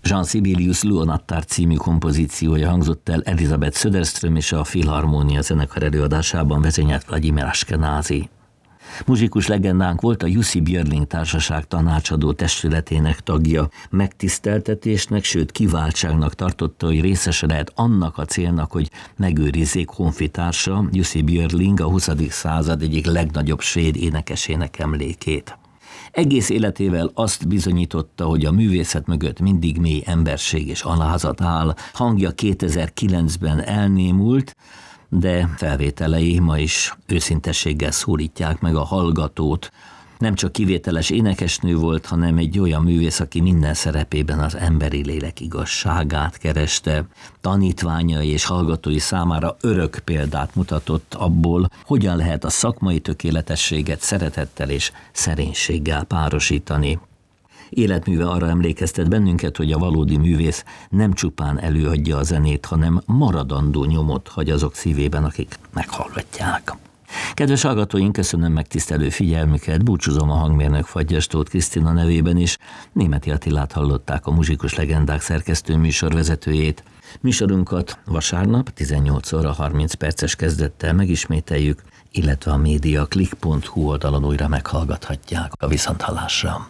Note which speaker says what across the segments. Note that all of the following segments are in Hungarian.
Speaker 1: Jean Sibelius Luonattár című kompozíciója hangzott el Elizabeth Söderström és a Philharmonia zenekar előadásában, vezényelt Vladimir Ashkenazi. Muzsikus legendánk volt a Jussi Björling Társaság tanácsadó testületének tagja. Megtiszteltetésnek, sőt kiváltságnak tartotta, hogy részese lehet annak a célnak, hogy megőrizzék honfitársa, Jussi Björling, a 20. század egyik legnagyobb svéd énekesének emlékét. Egész életével azt bizonyította, hogy a művészet mögött mindig mély emberség és alázat áll. Hangja 2009-ben elnémult, de felvételei ma is őszintességgel szólítják meg a hallgatót. Nem csak kivételes énekesnő volt, hanem egy olyan művész, aki minden szerepében az emberi lélek igazságát kereste. Tanítványai és hallgatói számára örök példát mutatott abból, hogyan lehet a szakmai tökéletességet szeretettel és szerénységgel párosítani. Életműve arra emlékeztet bennünket, hogy a valódi művész nem csupán előadja a zenét, hanem maradandó nyomot hagy azok szívében, akik meghallgatják. Kedves hallgatóink, köszönöm megtisztelő figyelmüket, búcsúzom a hangmérnök Fagyas Tóth Krisztina nevében is. Németi Attilát hallották, a Muzsikus Legendák szerkesztő műsorvezetőjét. Műsorunkat vasárnap 18 óra 30 perces kezdettel megismételjük, illetve a mediaclick.hu oldalon újra meghallgathatják. A viszonthallásra.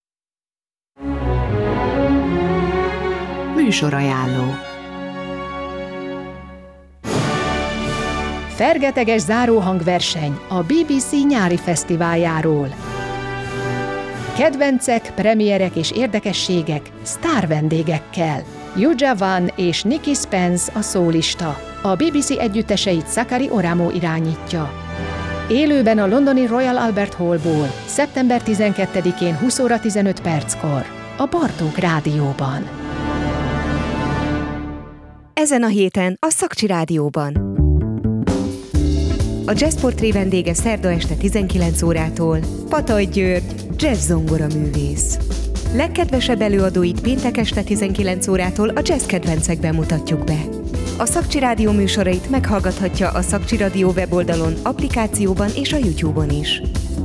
Speaker 2: Műsorajánló. Fergeteges záróhangverseny a BBC nyári fesztiváljáról. Kedvencek, premierek és érdekességek sztár vendégekkel. Yuja Van és Nicky Spence a szólista. A BBC együtteseit Sakari Oramo irányítja. Élőben a londoni Royal Albert Hallból, szeptember 12-én 20 óra 15 perckor, a Bartók Rádióban.
Speaker 3: Ezen a héten a Szakcsi Rádióban. A Jazz Portré vendége szerda este 19 órától Pataj György, jazz zongoraművész. Legkedvesebb előadóit péntek este 19 órától a jazz kedvencekben mutatjuk be. A Szakcsi Rádió műsorait meghallgathatja a Szakcsi Rádió weboldalon, applikációban és a YouTube-on is.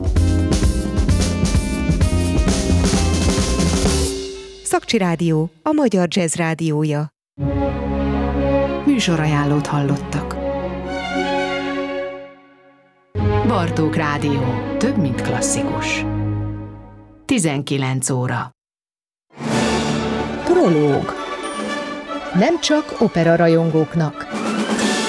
Speaker 3: Szakcsi Rádió, a magyar jazz rádiója.
Speaker 2: Műsorajánlót hallottak. Bartók Rádió. Több, mint klasszikus. 19 óra. Prológ. Nem csak opera rajongóknak.